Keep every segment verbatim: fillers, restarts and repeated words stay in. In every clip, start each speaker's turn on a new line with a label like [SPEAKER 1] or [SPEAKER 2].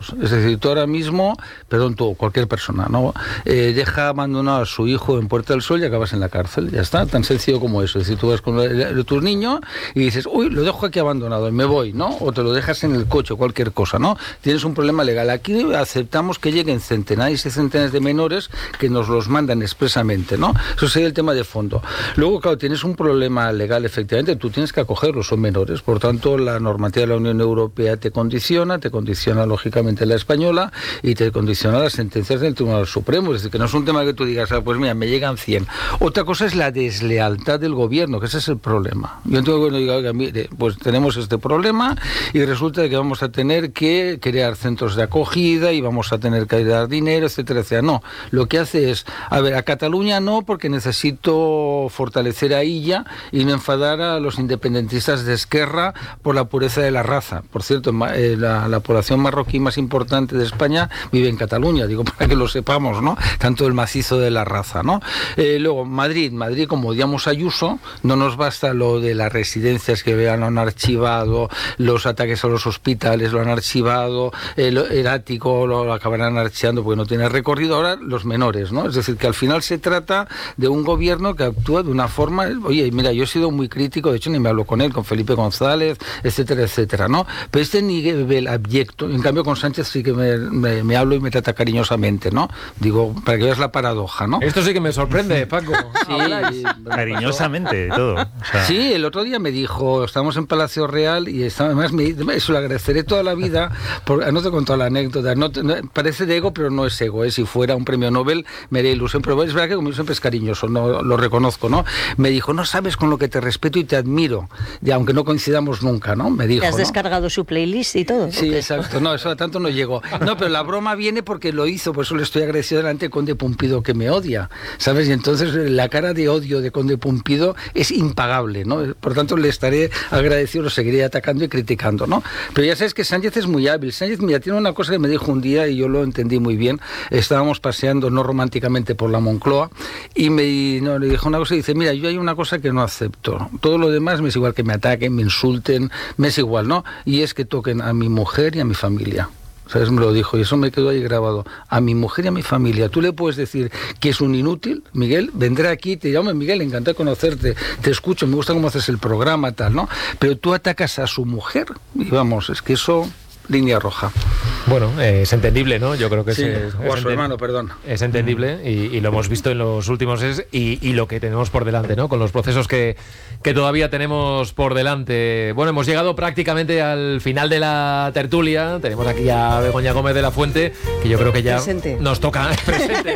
[SPEAKER 1] hijos. Es decir, tú ahora mismo, perdón, tú, cualquier persona, ¿no? Eh, deja abandonado a su hijo en Puerta del Sol y acabas en la cárcel. Ya está, tan sencillo como eso. Es decir, tú vas con tu niño y dices, uy, lo dejo aquí abandonado y me voy, ¿no? O te lo dejas en el coche, cualquier cosa, ¿no? Tienes un problema legal. Aquí aceptamos que lleguen centenares y centenares de menores que nos los mandan expresamente, ¿no? Eso sería el tema de fondo. Luego, claro, tienes un problema legal, efectivamente, tú tienes que acogerlos, son menores. Por tanto, la normativa de la Unión Europea te condiciona, te condiciona lógicamente la española y te condiciona las sentencias del Tribunal Supremo. Es decir, que no es un tema que tú digas, ah, pues mira, me llegan cien. Otra cosa es la deslealtad del gobierno, que ese es el problema. Yo entonces, bueno, digo, oiga, mire, pues tenemos este problema y resulta que vamos a tener que crear centros de acogida y vamos a tener que dar dinero, etcétera, etcétera. No, lo que hace es, a ver, a Cataluña no, porque necesito fortalecer a Illa y no enfadar a los independentistas de Esquerra por la pureza de la raza. Por cierto, eh, la, la población marroquí más importante de España vive en Cataluña, digo, para que lo sepamos, ¿no? Tanto el macizo de la raza, ¿no? Eh, luego, Madrid, Madrid, como odiamos a Ayuso, no nos basta lo de las residencias que vean, lo han archivado, los ataques a los hospitales lo han archivado, el, el ático lo, lo acabarán archivando porque no tiene recorrido, ahora los menores, ¿no? Es decir, que al final se trata de un gobierno que actúa de una forma, oye, mira, yo he sido muy crítico, de hecho ni me hablo con él, con Felipe González, etcétera, etcétera, ¿no? Pero este nivel abyecto, en cambio con Sánchez sí que me, me, me hablo y me trata cariñosamente, ¿no? Digo, para que veas la paradoja, ¿no?
[SPEAKER 2] Esto sí que me sorprende, Paco.
[SPEAKER 3] Sí, cariñosamente, todo. O sea...
[SPEAKER 1] Sí, el otro día me dijo, estábamos en Palacio Real y está, además me, eso lo agradeceré toda la vida, porque, no te he contado la anécdota, no, no, parece de ego, pero no es ego, ¿eh? Si fuera un premio Nobel me haría ilusión, pero es verdad que como siempre es cariñoso, no lo reconozco, ¿no? Me dijo, no sabes con lo que te respeto y te admiro, y aunque no coincidamos nunca, ¿no? Me dijo,
[SPEAKER 4] ¿te has
[SPEAKER 1] ¿no?
[SPEAKER 4] descargado su playlist y todo?
[SPEAKER 1] Sí, exacto, no, eso a tanto no llegó. No, pero la broma viene porque lo hizo, por eso le estoy agradecido delante de Conde Pumpido que me odia, ¿sabes? Y entonces la cara de odio de Conde Pumpido es impagable, ¿no? Por tanto le estaré agradecido, lo seguiré atacando y criticando, ¿no? Pero ya sabes que Sánchez es muy hábil. Sánchez, mira, tiene una cosa que me dijo un día y yo lo entendí muy bien. Estábamos paseando no románticamente por la Moncloa y me no, le dijo una cosa y dice, mira, yo hay una cosa que no acepto. Todo lo demás me es igual que me ataquen, me insulten, me es igual, ¿no? Y es que toquen a mi mujer y a mi familia. ¿Sabes? Me lo dijo y eso me quedó ahí grabado. A mi mujer y a mi familia. Tú le puedes decir que es un inútil, Miguel, vendrá aquí, te llamo, Miguel, encantado de conocerte, te escucho, me gusta cómo haces el programa, tal, ¿no? Pero tú atacas a su mujer y vamos, es que eso... línea roja.
[SPEAKER 2] Bueno, eh, es entendible, ¿no? Yo creo que
[SPEAKER 1] sí,
[SPEAKER 2] es,
[SPEAKER 1] o a
[SPEAKER 2] es
[SPEAKER 1] su hermano, perdón.
[SPEAKER 2] Es entendible y, y lo hemos visto en los últimos meses y, y lo que tenemos por delante, ¿no? Con los procesos que, que todavía tenemos por delante. Bueno, hemos llegado prácticamente al final de la tertulia. Tenemos aquí a Begoña Gómez de la Fuente, que yo creo que ya
[SPEAKER 4] presente.
[SPEAKER 2] Nos toca presente.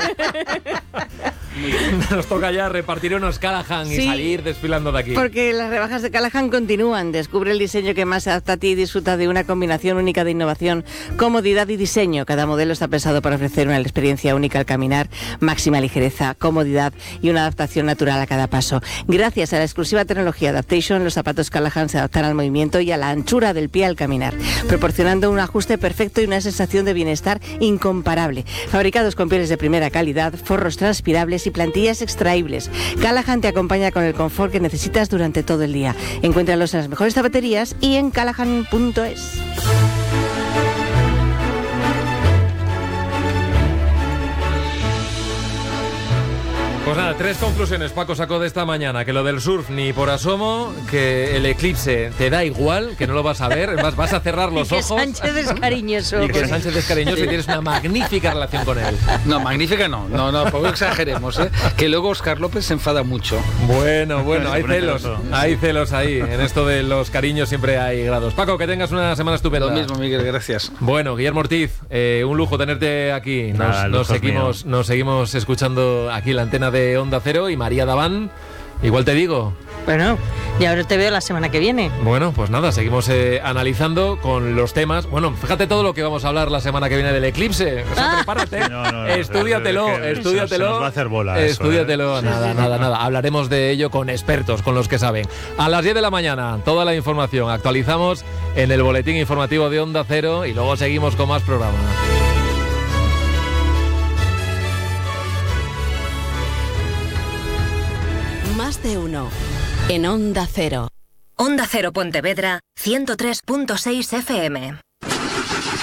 [SPEAKER 2] Nos toca ya repartir unos Callahan y
[SPEAKER 4] sí,
[SPEAKER 2] salir desfilando de aquí.
[SPEAKER 4] Porque las rebajas de Callahan continúan. Descubre el diseño que más se adapta a ti y disfruta de una combinación única de innovación, comodidad y diseño. Cada modelo está pensado para ofrecer una experiencia única al caminar, máxima ligereza, comodidad y una adaptación natural a cada paso. Gracias a la exclusiva tecnología Adaptation, los zapatos Callahan se adaptan al movimiento y a la anchura del pie al caminar, proporcionando un ajuste perfecto y una sensación de bienestar incomparable. Fabricados con pieles de primera calidad, forros transpirables y plantillas extraíbles, Callahan te acompaña con el confort que necesitas durante todo el día. Encuéntralos en las mejores zapaterías y en callahan punto es.
[SPEAKER 2] Pues nada, tres conclusiones Paco sacó de esta mañana. Que lo del surf ni por asomo, que el eclipse te da igual, que no lo vas a ver, vas, vas a cerrar los
[SPEAKER 4] y que
[SPEAKER 2] ojos.
[SPEAKER 4] Sánchez es cariñoso.
[SPEAKER 2] Y que Sánchez es cariñoso y tienes una magnífica relación con él.
[SPEAKER 1] No, magnífica no, no, no, poco exageremos, ¿eh? Que luego Óscar López se enfada mucho.
[SPEAKER 2] Bueno, bueno, hay celos, hay celos ahí. En esto de los cariños siempre hay grados. Paco, que tengas una semana estupenda.
[SPEAKER 1] Lo mismo, Miguel, gracias.
[SPEAKER 2] Bueno, Guillermo Ortiz, eh, un lujo tenerte aquí. Nos,
[SPEAKER 3] Nada,
[SPEAKER 2] nos, seguimos, nos seguimos escuchando aquí en la antena de Onda Cero y María Daván, igual te digo.
[SPEAKER 4] Bueno, y ahora te veo la semana que viene.
[SPEAKER 2] Bueno, pues nada, seguimos eh, analizando con los temas. Bueno, fíjate todo lo que vamos a hablar la semana que viene del eclipse. O sea,
[SPEAKER 4] Ah.
[SPEAKER 2] prepárate.
[SPEAKER 3] No, no, no,
[SPEAKER 2] estúdiatelo,
[SPEAKER 3] es que
[SPEAKER 2] estúdiatelo.
[SPEAKER 3] se nos va a hacer bola eso,
[SPEAKER 2] Estúdiatelo.
[SPEAKER 3] ¿eh?
[SPEAKER 2] Nada,
[SPEAKER 3] Sí, sí,
[SPEAKER 2] nada,
[SPEAKER 3] sí.
[SPEAKER 2] nada. Hablaremos de ello con expertos, con los que saben. A las diez de la mañana, toda la información actualizamos en el boletín informativo de Onda Cero y luego seguimos con más programas.
[SPEAKER 5] Más de uno en Onda Cero.
[SPEAKER 6] Onda Cero Pontevedra, ciento tres punto seis F M.